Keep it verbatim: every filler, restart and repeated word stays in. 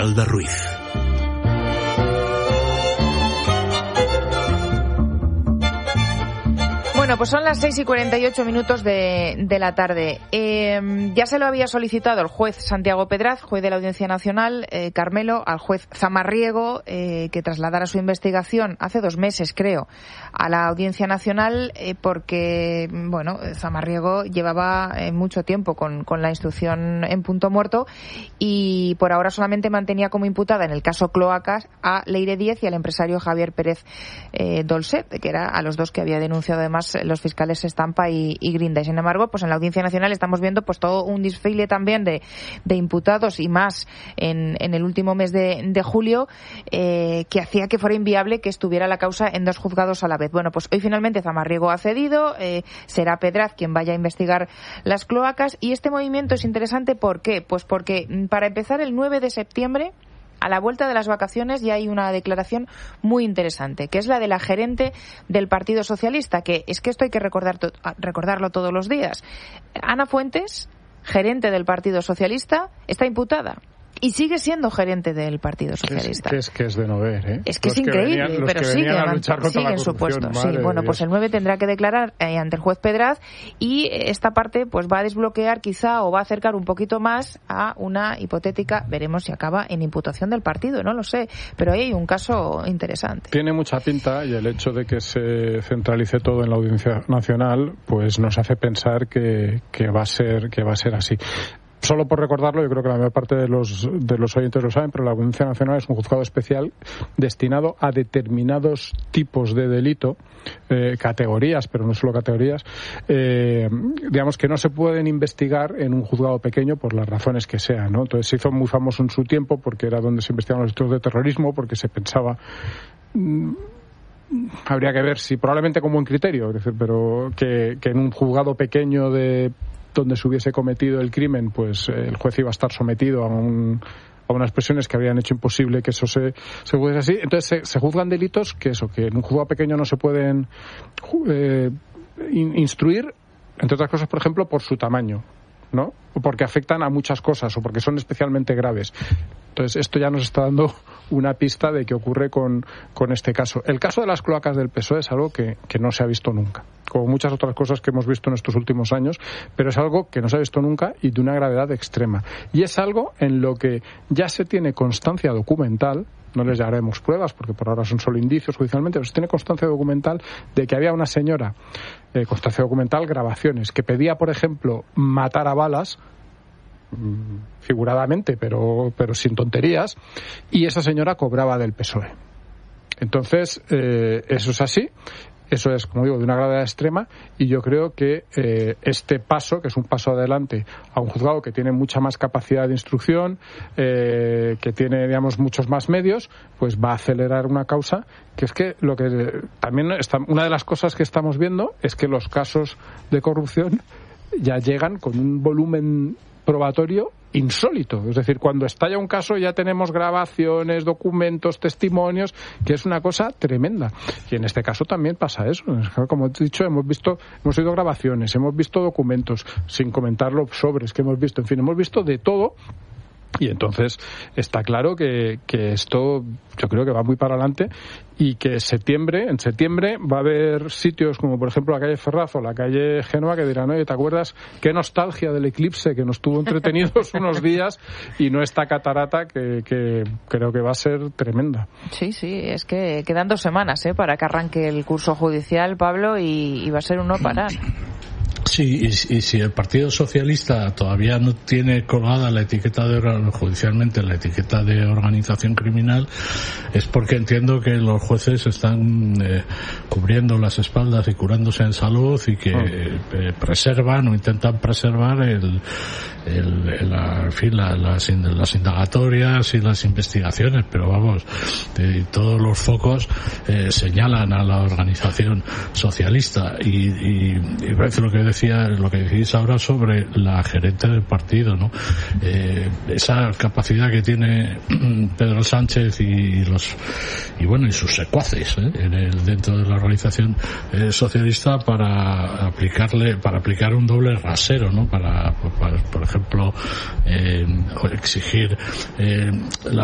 Grijalda Ruiz. Bueno, pues son las seis y cuarenta y ocho minutos de, de la tarde. Eh, ya se lo había solicitado el juez Santiago Pedraz, juez de la Audiencia Nacional, eh, Carmelo, al juez Zamarriego, eh, que trasladara su investigación hace dos meses, creo, a la Audiencia Nacional, eh, porque, bueno, Zamarriego llevaba eh, mucho tiempo con, con la instrucción en punto muerto y por ahora solamente mantenía como imputada en el caso Cloacas a Leire Díez y al empresario Javier Pérez eh, Dolcet, que era a los dos que había denunciado además los fiscales Estampa y, y Grinda. Y sin embargo, pues en la Audiencia Nacional estamos viendo pues todo un desfile también de, de imputados y más en, en el último mes de, de julio eh, que hacía que fuera inviable que estuviera la causa en dos juzgados a la vez. Bueno, pues hoy finalmente Zamarriego ha cedido, eh, será Pedraz quien vaya a investigar las cloacas y este movimiento es interesante. ¿Por qué? Pues porque para empezar el nueve de septiembre, a la vuelta de las vacaciones, ya hay una declaración muy interesante, que es la de la gerente del Partido Socialista, que es que esto hay que recordar to- recordarlo todos los días. Ana Fuentes, gerente del Partido Socialista, está imputada. Y sigue siendo gerente del Partido Socialista. Es que es, que es de no ver, ¿eh? Es que los es increíble, que venían, pero sigue, sigue en su puesto. Sí, bueno, Dios. Pues el nueve tendrá que declarar eh, ante el juez Pedraz y esta parte pues va a desbloquear quizá o va a acercar un poquito más a una hipotética, veremos si acaba en imputación del partido, no lo sé, pero ahí hay un caso interesante. Tiene mucha pinta y el hecho de que se centralice todo en la Audiencia Nacional pues nos hace pensar que, que va a ser que va a ser así. Solo por recordarlo, yo creo que la mayor parte de los de los oyentes lo saben, pero la Audiencia Nacional es un juzgado especial destinado a determinados tipos de delito, eh, categorías, pero no solo categorías, eh, digamos que no se pueden investigar en un juzgado pequeño por las razones que sean, ¿no? Entonces se hizo muy famoso en su tiempo porque era donde se investigaban los delitos de terrorismo, porque se pensaba... Mmm, habría que ver si probablemente con buen criterio, es decir, pero que, que en un juzgado pequeño de donde se hubiese cometido el crimen, pues eh, el juez iba a estar sometido a un a unas presiones que habrían hecho imposible que eso se, se juzgue así. Entonces se, se juzgan delitos que eso, que en un juzgado pequeño no se pueden eh, in, instruir, entre otras cosas, por ejemplo, por su tamaño, ¿no? O porque afectan a muchas cosas o porque son especialmente graves. Entonces esto ya nos está dando una pista de qué ocurre con, con este caso. El caso de las cloacas del P S O E es algo que, que no se ha visto nunca, como muchas otras cosas que hemos visto en estos últimos años, pero es algo que no se ha visto nunca y de una gravedad extrema. Y es algo en lo que ya se tiene constancia documental, no les llamaremos pruebas porque por ahora son solo indicios judicialmente, pero se tiene constancia documental de que había una señora, eh, constancia documental, grabaciones, que pedía, por ejemplo, matar a balas, figuradamente, pero, pero sin tonterías, y esa señora cobraba del P S O E. Entonces, eh, eso es así. Eso es, como digo, de una gravedad extrema y yo creo que eh, este paso, que es un paso adelante a un juzgado que tiene mucha más capacidad de instrucción, eh, que tiene, digamos, muchos más medios, pues va a acelerar una causa que es que lo que también está, una de las cosas que estamos viendo es que los casos de corrupción ya llegan con un volumen probatorio insólito. Es decir, cuando estalla un caso ya tenemos grabaciones, documentos, testimonios, que es una cosa tremenda. Y en este caso también pasa eso. Como he dicho, hemos visto, hemos oído grabaciones, hemos visto documentos, sin comentar los sobres que hemos visto. En fin, hemos visto de todo. Y entonces está claro que, que esto yo creo que va muy para adelante y que septiembre, en septiembre va a haber sitios como por ejemplo la calle Ferraz o la calle Génova que dirán, oye, ¿te acuerdas qué nostalgia del eclipse que nos tuvo entretenidos unos días y no esta catarata que, que creo que va a ser tremenda? Sí, sí, es que quedan dos semanas ¿eh? para que arranque el curso judicial, Pablo, y, y va a ser un no parar. Sí, y, y si el Partido Socialista todavía no tiene colgada la etiqueta de judicialmente la etiqueta de organización criminal, es porque entiendo que los jueces están eh, cubriendo las espaldas y curándose en salud y que eh, preservan o intentan preservar el, el, el la, en fin, la, las, las indagatorias y las investigaciones, pero vamos, eh, todos los focos eh, señalan a la organización socialista y, y, y parece lo que decía, lo que decís ahora sobre la gerente del partido, ¿no? Eh, esa capacidad que tiene Pedro Sánchez y los y bueno y sus secuaces ¿eh? en el, dentro de la organización eh, socialista para aplicarle para aplicar un doble rasero, ¿no? Para, para por ejemplo eh, exigir eh, la